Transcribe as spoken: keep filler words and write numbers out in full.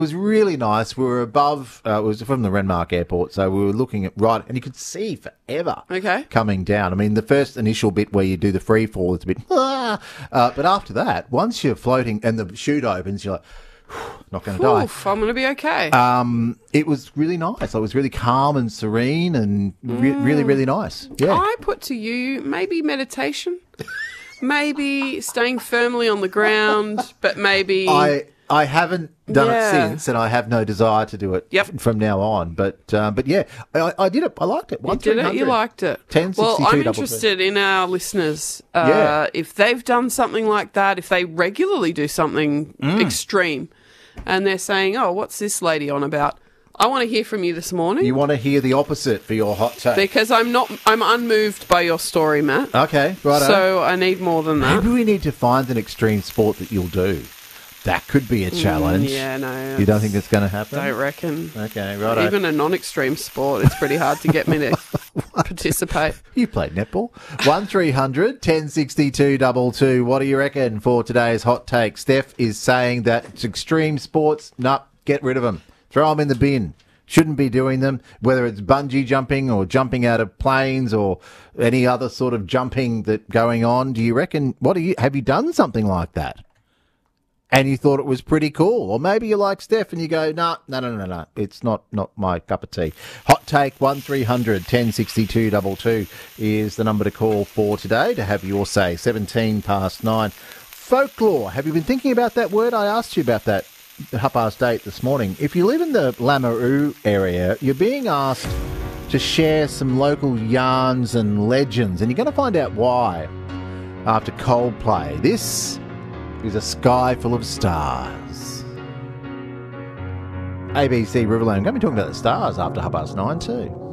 was really nice. We were above, uh, it was from the Renmark Airport, so we were looking at right, and you could see forever Okay. coming down. I mean, the first initial bit where you do the free fall, it's a bit, ah, uh, but after that, once you're floating and the chute opens, you're like, not going to die. Oof, I'm going to be okay. Um, it was really nice. It was really calm and serene and re- really, really nice. Yeah. I put to you maybe meditation, maybe staying firmly on the ground, but maybe... I I haven't done Yeah. it since, and I have no desire to do it Yep. from now on. But uh, but yeah, I, I did it. I liked it. You did it? You liked it? ten Well, sixty-two I'm double two. interested in our listeners. Uh, Yeah. If they've done something like that, if they regularly do something Mm. extreme and they're saying, oh, what's this lady on about? I want to hear from you this morning You want to hear the opposite for your hot take? because I'm not, I'm unmoved by your story, Matt. Okay, right. So I need more than that. Maybe we need to find an extreme sport that you'll do. That could be a challenge. Mm, yeah, no. You don't think that's going to happen? Don't reckon. Okay, right. Even a non-extreme sport, it's pretty hard to get me to participate. You played netball. one three hundred ten sixty-two double two. What do you reckon for today's hot take? Steph is saying that it's extreme sports, no, get rid of them. Throw them in the bin. Shouldn't be doing them, whether it's bungee jumping or jumping out of planes or any other sort of jumping that going on. Do you reckon, what do you, have you done something like that? And you thought it was pretty cool. Or maybe you like Steph and you go, no, no, no, no, no. It's not, not my cup of tea. Hot take one three hundred ten sixty-two double two is the number to call for today to have your say. seventeen past nine. Folklore. Have you been thinking about that word? I asked you about that at half past eight this morning. If you live in the Lameroo area, you're being asked to share some local yarns and legends. And you're going to find out why after Coldplay. This is a sky full of stars. A B C Riverland. I'm going to be talking about the stars after half past nine too.